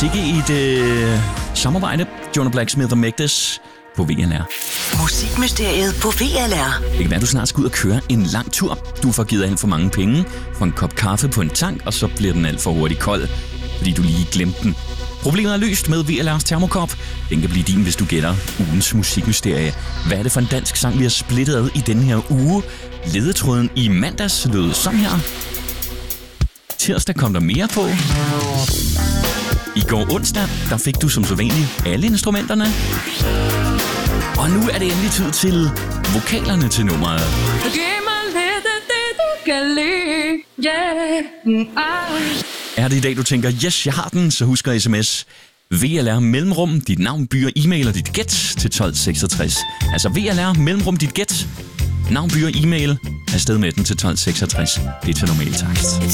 Sikke et samarbejde. Jonah Blacksmith og Megdes på VLR. Musikmysteriet på VLR. Det kan være, at du snart skal ud og køre en lang tur. Du får givet alt for mange penge for en kop kaffe på en tank, og så bliver den alt for hurtigt kold, fordi du lige glemte den. Problemet er løst med VLR's termokop. Den kan blive din, hvis du gætter ugens musikmysterie. Hvad er det for en dansk sang, vi har splittet ad i denne her uge? Ledetråden i mandags lød sådan her. Tirsdag kom der mere på. I går onsdag, der fik du som sædvanligt alle instrumenterne. Og nu er det endelig tid til vokalerne til nummeret. Giv mig lidt af det, du kan lide. Yeah. Er det i dag, du tænker, yes, jeg har den, så husk at sms VLR mellemrum, dit navn, by og e-mail og dit gæt til 1266. Altså VLR mellemrum, dit gæt, navn, by og e-mail, afsted med den til 1266. Det er til normal takst.